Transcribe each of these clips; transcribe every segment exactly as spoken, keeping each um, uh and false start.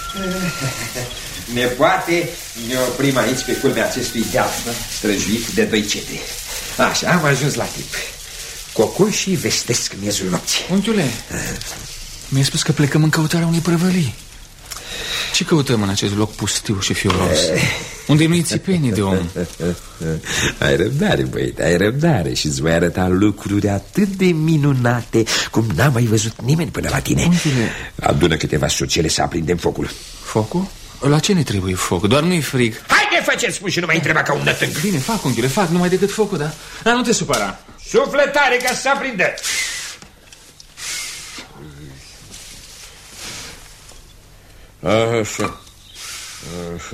Nepoate, ne oprim aici pe culmea acestui deal străjuit de doi cete. Așa, am ajuns la timp. Cocoșii vestesc miezul nopții. Unchiule, mi-ai spus că plecăm în căutarea unei prăvălii. Ce căutăm în acest loc pustiu și fioros? Unde nu-i țipenii de om? Ai răbdare, băiete, ai răbdare. Și-ți voi arăta lucruri atât de minunate cum n-a mai văzut nimeni până la tine. Unchiule, adună câteva sucele să aprindem focul. Focul? La ce ne trebuie foc? Doar nu-i frig. Haide, faceți spus și nu mai întreba ca un nătânc. Bine, fac, unchiule, fac, numai decât focul, da? Dar nu te supăra. Sufletare ca să se aprindă. Așa. Așa.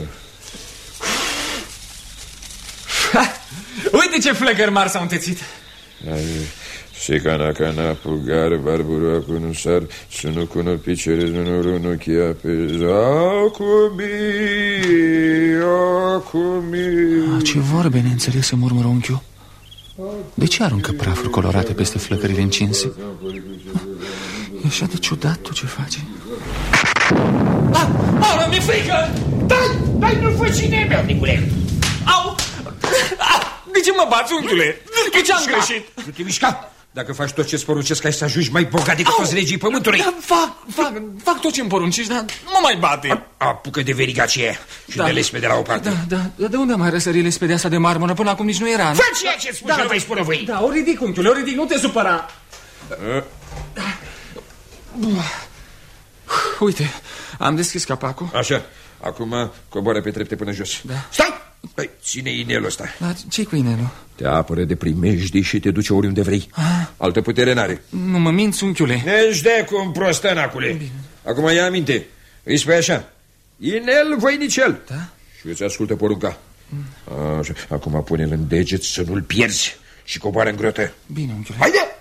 Uite ce flăcări mari s-au întețit. Se cana cana pugar barbura cu nu sar să nu cuno picere nu nu chia pe zacumi acumi. Ce vorbe neînțelese murmură unchiul. De ce aruncă prafuri colorate peste flăcările încinse? E așa de ciudat tot ce face. Ah, Maura, mi-e frică! Dai, dai, nu-l fă și nemeu, Nicule! Au! De ce mă bați, unchiule? Că ce-am greșit? Nu te mișca! Dacă faci tot ce-ți poruncesc, ai să ajungi mai bogat decât toți regii pământului. Da, fac, fac, fac tot ce-mi poruncești, dar nu mai bate. Apucă de veriga aceea și da. de lespede la o parte. Da, da, de unde am mai răsărit lespede asta de marmură? Până acum nici nu era. Fă ceea ce-ți spun da, și nu mai spune voi. Da, o ridic, unchiule, o ridic, nu te supăra. Uite, am deschis capacul. Așa, acum coboară pe trepte până jos. Da. Stai! Păi, ține inelul ăsta. Dar ce-i cu inelul? Te apără de primejdii și te duce oriunde vrei. Ah. Altă putere n-are. Nu mă minți, unchiule. Ne-și dea cu un prostănacule. Acum ia aminte. Îi spui așa: inel voinicel. Da? Și îți ascultă porunca. mm. Așa. Acum pune-l în deget să nu-l pierzi și coboară în grotă. Bine, unchiule. Haide!